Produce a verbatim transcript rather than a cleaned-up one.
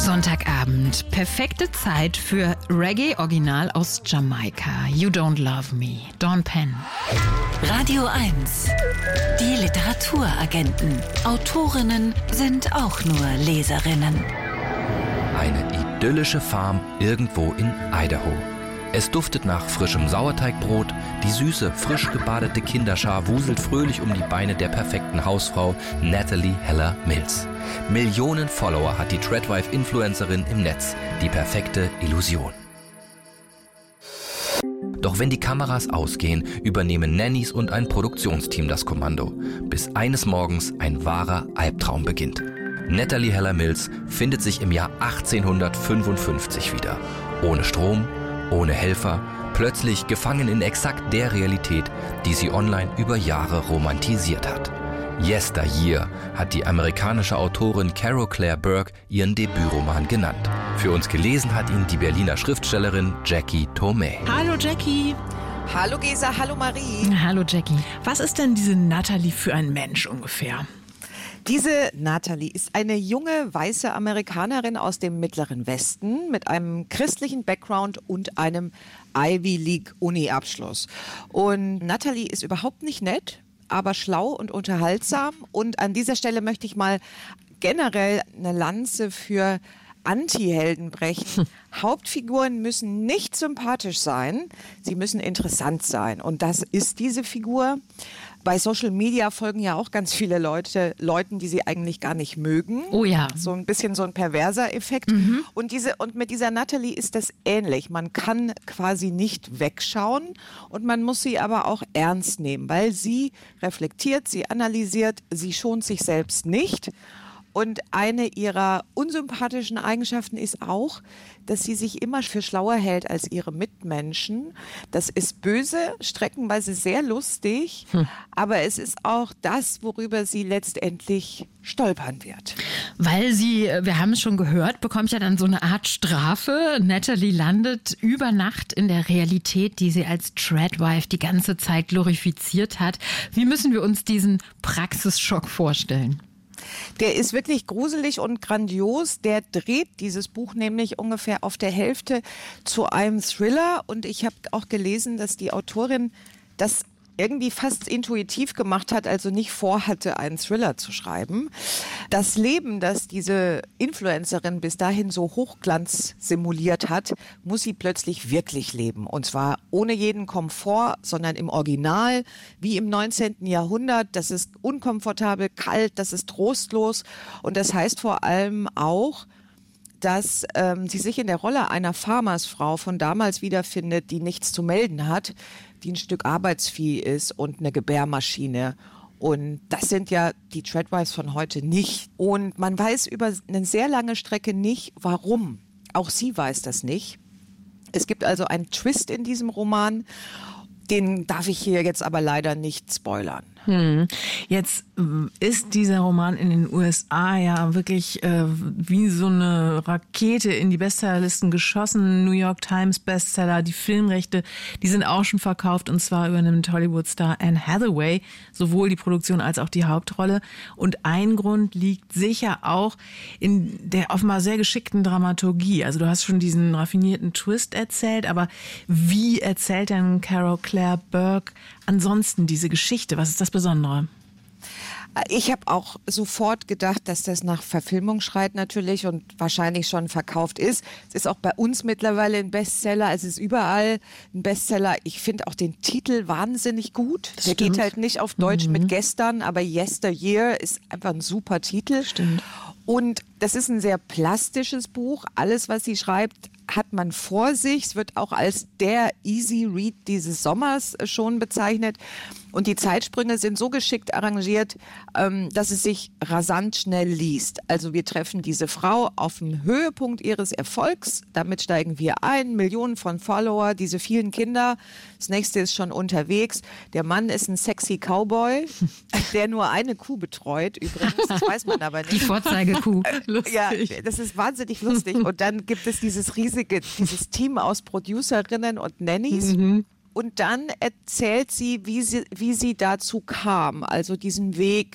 Sonntagabend. Perfekte Zeit für Reggae-Original aus Jamaika. You Don't Love Me. Dawn Penn. Radio eins. Die Literaturagenten. Autorinnen sind auch nur Leserinnen. Eine idyllische Farm irgendwo in Idaho. Es duftet nach frischem Sauerteigbrot, die süße, frisch gebadete Kinderschar wuselt fröhlich um die Beine der perfekten Hausfrau Natalie Heller Mills. Millionen Follower hat die Tradwife-Influencerin im Netz, die perfekte Illusion. Doch wenn die Kameras ausgehen, übernehmen Nannies und ein Produktionsteam das Kommando, bis eines Morgens ein wahrer Albtraum beginnt. Natalie Heller Mills findet sich im Jahr achtzehnhundertfünfundfünfzig wieder. Ohne Strom, ohne Helfer, plötzlich gefangen in exakt der Realität, die sie online über Jahre romantisiert hat. Yesteryear hat die amerikanische Autorin Carol Claire Burke ihren Debütroman genannt. Für uns gelesen hat ihn die Berliner Schriftstellerin Jackie Thomé. Hallo Jackie. Hallo Gesa, hallo Marie. Hallo Jackie. Was ist denn diese Natalie für ein Mensch ungefähr? Diese Natalie ist eine junge, weiße Amerikanerin aus dem Mittleren Westen mit einem christlichen Background und einem Ivy League-Uni-Abschluss. Und Natalie ist überhaupt nicht nett, aber schlau und unterhaltsam. Und an dieser Stelle möchte ich mal generell eine Lanze für Anti-Helden brechen. Hauptfiguren müssen nicht sympathisch sein, sie müssen interessant sein. Und das ist diese Figur. Bei Social Media folgen ja auch ganz viele Leute, Leuten, die sie eigentlich gar nicht mögen. Oh ja. So ein bisschen so ein perverser Effekt. Mhm. Und, diese, und mit dieser Natalie ist das ähnlich. Man kann quasi nicht wegschauen und man muss sie aber auch ernst nehmen, weil sie reflektiert, sie analysiert, sie schont sich selbst nicht. Und eine ihrer unsympathischen Eigenschaften ist auch, dass sie sich immer für schlauer hält als ihre Mitmenschen. Das ist böse, streckenweise sehr lustig, hm. aber es ist auch das, worüber sie letztendlich stolpern wird. Weil sie, wir haben es schon gehört, bekommt ja dann so eine Art Strafe. Natalie landet über Nacht in der Realität, die sie als Tradwife die ganze Zeit glorifiziert hat. Wie müssen wir uns diesen Praxisschock vorstellen? Der ist wirklich gruselig und grandios. Der dreht dieses Buch nämlich ungefähr auf der Hälfte zu einem Thriller. Und ich habe auch gelesen, dass die Autorin das irgendwie fast intuitiv gemacht hat, also nicht vorhatte, einen Thriller zu schreiben. Das Leben, das diese Influencerin bis dahin so Hochglanz simuliert hat, muss sie plötzlich wirklich leben. Und zwar ohne jeden Komfort, sondern im Original, wie im neunzehnten Jahrhundert. Das ist unkomfortabel, kalt, das ist trostlos. Und das heißt vor allem auch, dass ähm, sie sich in der Rolle einer Farmersfrau von damals wiederfindet, die nichts zu melden hat, die ein Stück Arbeitsvieh ist und eine Gebärmaschine. Und das sind ja die Tradwives von heute nicht. Und man weiß über eine sehr lange Strecke nicht, warum. Auch sie weiß das nicht. Es gibt also einen Twist in diesem Roman, den darf ich hier jetzt aber leider nicht spoilern. Hm. Jetzt ist dieser Roman in den U S A ja wirklich äh, wie so eine Rakete in die Bestsellerlisten geschossen. New York Times Bestseller, die Filmrechte, die sind auch schon verkauft und zwar übernimmt Hollywood-Star Anne Hathaway sowohl die Produktion als auch die Hauptrolle. Und ein Grund liegt sicher auch in der offenbar sehr geschickten Dramaturgie. Also du hast schon diesen raffinierten Twist erzählt, aber wie erzählt denn Carol Claire Burke ansonsten diese Geschichte? Was ist das Besondere? Ich habe auch sofort gedacht, dass das nach Verfilmung schreit natürlich und wahrscheinlich schon verkauft ist. Es ist auch bei uns mittlerweile ein Bestseller. Es ist überall ein Bestseller. Ich finde auch den Titel wahnsinnig gut. Das Der stimmt. geht halt nicht auf Deutsch mhm. mit gestern, aber Yesteryear ist einfach ein super Titel. Stimmt. Und das ist ein sehr plastisches Buch. Alles, was sie schreibt, hat man vor sich. Es wird auch als der Easy Read dieses Sommers schon bezeichnet. Und die Zeitsprünge sind so geschickt arrangiert, ähm, dass es sich rasant schnell liest. Also wir treffen diese Frau auf dem Höhepunkt ihres Erfolgs. Damit steigen wir ein. Millionen von Follower, diese vielen Kinder. Das nächste ist schon unterwegs. Der Mann ist ein sexy Cowboy, der nur eine Kuh betreut übrigens. Das weiß man aber nicht. Die Vorzeigekuh. Ja, das ist wahnsinnig lustig. Und dann gibt es dieses riesige, dieses Team aus Producerinnen und Nannies. Mhm. Und dann erzählt sie, wie sie, wie sie dazu kam, also diesen Weg